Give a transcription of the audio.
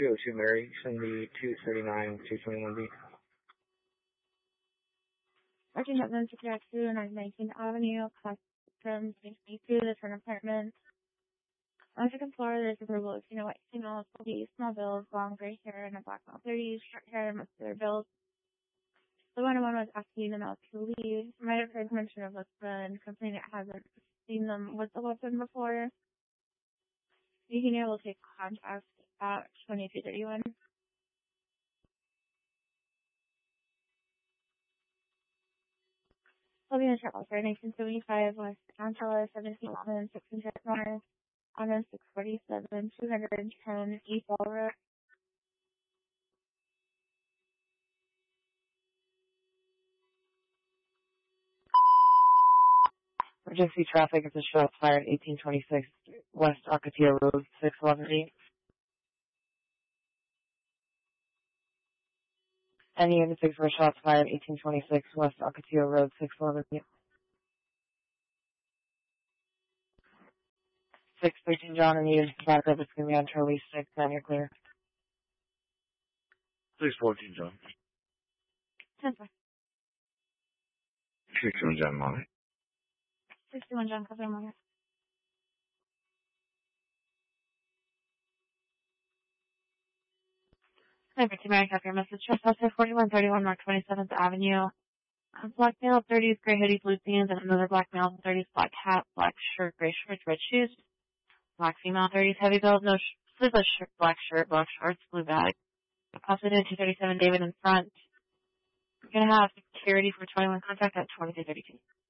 202 Mary, Cindy 239, 221B. Archie Hetman, Secure X2, 19th Avenue, class from 22, the turn apartment. On the second floor, there's a verbal Latino white female, small bills, long gray hair, and a black male 30s, short hair, and muscular build. The 101 was asking them out to leave. Might have heard mention of weapon, complaining it hasn't seen them with the weapon before. You can be able to take contact at 2231. Sylvia Charles, 1975, West Angela, 1711, 600 North, Honor 647, 210 East Ball Road. Emergency traffic is a shots fired 1826 West Ocotillo Road, 611B. Any unit 6 for shots fired 1826 West Ocotillo Road, 611B. 613 John, and you back up between me on Charlie 6, and you're clear. 614 John. 10-4. 61 John Molly. 61 John, cover moment. Number 2, Mary, copy your message. Trespass 4131 North 27th Avenue. Black male, 30s, gray hoodie, blue jeans, and another black male, 30s, black hat, black shirt, gray shorts, red shoes. Black female, 30s, heavy build, no sleeveless shirt, black shorts, blue bag. Opposite 237 David in front. You're going to have security for 21 contact at 2232.